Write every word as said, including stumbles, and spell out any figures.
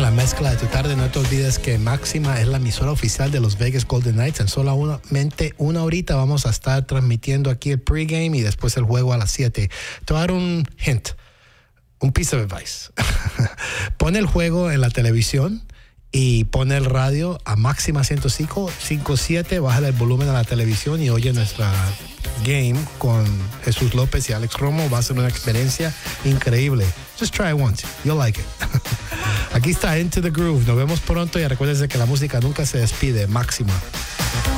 la mezcla de tu tarde. No te olvides que Máxima es la emisora oficial de los Vegas Golden Knights. En solamente una horita vamos a estar transmitiendo aquí el pregame y después el juego a las siete. Te voy a dar un hint, un piece of advice. Pon el juego en la televisión y pone el radio a máxima ciento cinco punto siete, bájale el volumen a la televisión y oye nuestra game con Jesús López y Alex Romo. Va a ser una experiencia increíble. Just try it once, you'll like it. Aquí está Into the Groove. Nos vemos pronto y recuérdense que la música nunca se despide. Máxima.